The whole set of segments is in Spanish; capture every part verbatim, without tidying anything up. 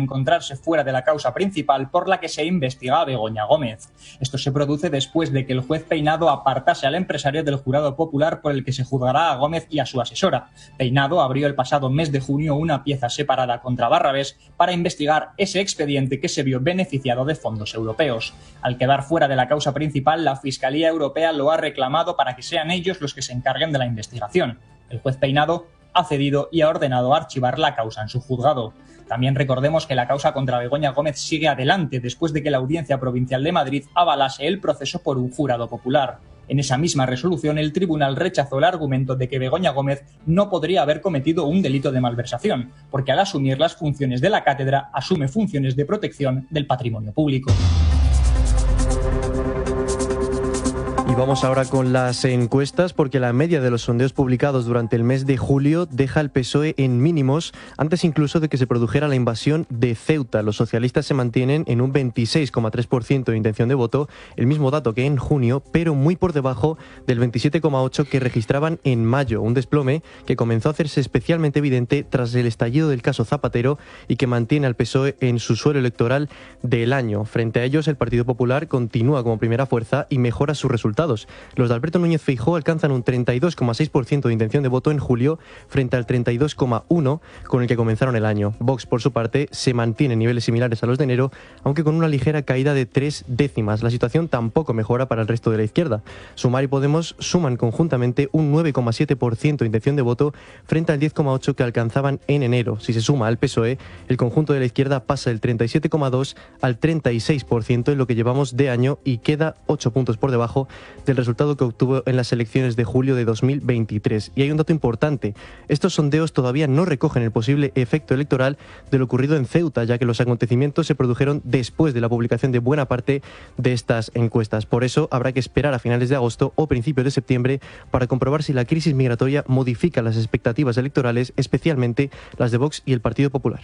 encontrarse fuera de la causa principal por la que se investiga a Begoña Gómez. Esto se produce después de que el juez Peinado apartase al empresario del jurado popular por el que se juzgará a Gómez y a su asesora. Peinado abrió el pasado mes de junio una pieza separada contra Barrabés para investigar ese expediente que se vio beneficiado de fondos europeos. Al quedar fuera de la causa principal, la Fiscalía Europea lo ha reclamado para que sean ellos los que se encarguen de la investigación. El juez Peinado ha cedido y ha ordenado archivar la causa en su juzgado. También recordemos que la causa contra Begoña Gómez sigue adelante después de que la Audiencia Provincial de Madrid avalase el proceso por un jurado popular. En esa misma resolución, el tribunal rechazó el argumento de que Begoña Gómez no podría haber cometido un delito de malversación, porque al asumir las funciones de la cátedra, asume funciones de protección del patrimonio público. Y vamos ahora con las encuestas, porque la media de los sondeos publicados durante el mes de julio deja al P S O E en mínimos, antes incluso de que se produjera la invasión de Ceuta. Los socialistas se mantienen en un veintiséis coma tres por ciento de intención de voto, el mismo dato que en junio, pero muy por debajo del veintisiete coma ocho por ciento que registraban en mayo, un desplome que comenzó a hacerse especialmente evidente tras el estallido del caso Zapatero y que mantiene al P S O E en su suelo electoral del año. Frente a ellos, el Partido Popular continúa como primera fuerza y mejora sus resultados. Los de Alberto Núñez Feijóo alcanzan un treinta y dos coma seis por ciento de intención de voto en julio frente al treinta y dos coma uno por ciento con el que comenzaron el año. Vox, por su parte, se mantiene en niveles similares a los de enero, aunque con una ligera caída de tres décimas. La situación tampoco mejora para el resto de la izquierda. Sumar y Podemos suman conjuntamente un nueve coma siete por ciento de intención de voto frente al diez coma ocho por ciento que alcanzaban en enero. Si se suma al P S O E, el conjunto de la izquierda pasa del treinta y siete coma dos por ciento al treinta y seis por ciento en lo que llevamos de año y queda ocho puntos por debajo del resultado que obtuvo en las elecciones de julio de dos mil veintitrés. Y hay un dato importante: estos sondeos todavía no recogen el posible efecto electoral de lo ocurrido en Ceuta, ya que los acontecimientos se produjeron después de la publicación de buena parte de estas encuestas. Por eso habrá que esperar a finales de agosto o principios de septiembre para comprobar si la crisis migratoria modifica las expectativas electorales, especialmente las de Vox y el Partido Popular.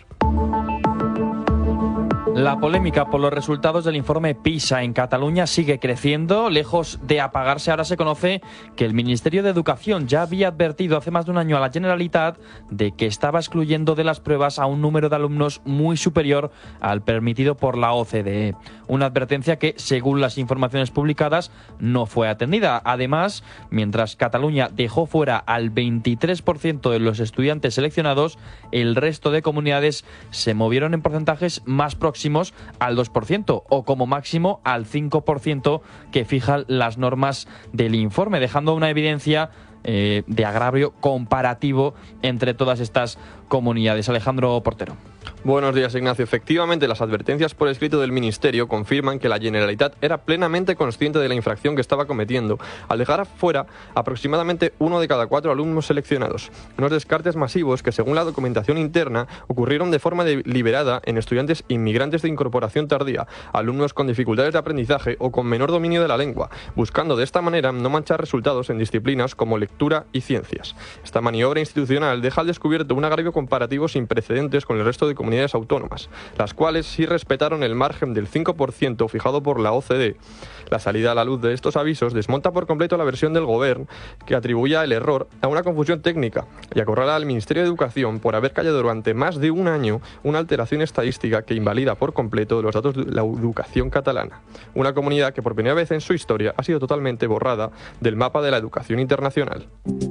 La polémica por los resultados del informe PISA en Cataluña sigue creciendo. Lejos de apagarse, ahora se conoce que el Ministerio de Educación ya había advertido hace más de un año a la Generalitat de que estaba excluyendo de las pruebas a un número de alumnos muy superior al permitido por la O C D E. Una advertencia que, según las informaciones publicadas, no fue atendida. Además, mientras Cataluña dejó fuera al veintitrés por ciento de los estudiantes seleccionados, el resto de comunidades se movieron en porcentajes más próximos al dos por ciento o como máximo al cinco por ciento que fijan las normas del informe, dejando una evidencia eh, de agravio comparativo entre todas estas comunidades. Alejandro Portero. Buenos días, Ignacio. Efectivamente, las advertencias por escrito del Ministerio confirman que la Generalitat era plenamente consciente de la infracción que estaba cometiendo, al dejar fuera aproximadamente uno de cada cuatro alumnos seleccionados. Unos descartes masivos que, según la documentación interna, ocurrieron de forma deliberada en estudiantes inmigrantes de incorporación tardía, alumnos con dificultades de aprendizaje o con menor dominio de la lengua, buscando de esta manera no manchar resultados en disciplinas como lectura y ciencias. Esta maniobra institucional deja al descubierto un agravio comparativo sin precedentes con el resto de comunidades autónomas, las cuales sí respetaron el margen del cinco por ciento fijado por la O C D E. La salida a la luz de estos avisos desmonta por completo la versión del Gobierno, que atribuía el error a una confusión técnica y acorrala al Ministerio de Educación por haber callado durante más de un año una alteración estadística que invalida por completo los datos de la educación catalana, una comunidad que por primera vez en su historia ha sido totalmente borrada del mapa de la educación internacional.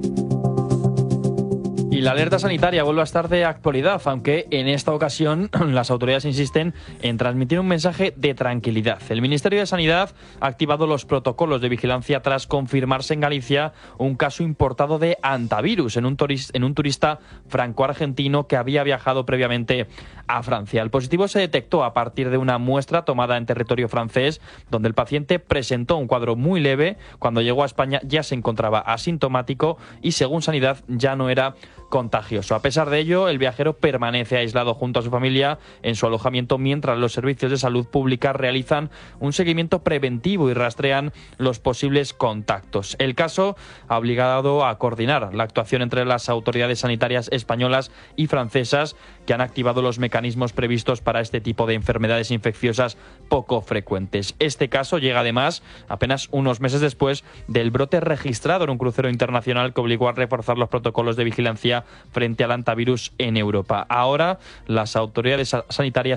Y la alerta sanitaria vuelve a estar de actualidad, aunque en esta ocasión las autoridades insisten en transmitir un mensaje de tranquilidad. El Ministerio de Sanidad ha activado los protocolos de vigilancia tras confirmarse en Galicia un caso importado de hantavirus en un, turista, en un turista franco-argentino que había viajado previamente a Francia. El positivo se detectó a partir de una muestra tomada en territorio francés, donde el paciente presentó un cuadro muy leve. Cuando llegó a España ya se encontraba asintomático y, según Sanidad, ya no era contagioso. A pesar de ello, el viajero permanece aislado junto a su familia en su alojamiento, mientras los servicios de salud pública realizan un seguimiento preventivo y rastrean los posibles contactos. El caso ha obligado a coordinar la actuación entre las autoridades sanitarias españolas y francesas, que han activado los mecanismos previstos para este tipo de enfermedades infecciosas poco frecuentes. Este caso llega además apenas unos meses después del brote registrado en un crucero internacional que obligó a reforzar los protocolos de vigilancia frente al hantavirus en Europa. Ahora las autoridades sanitarias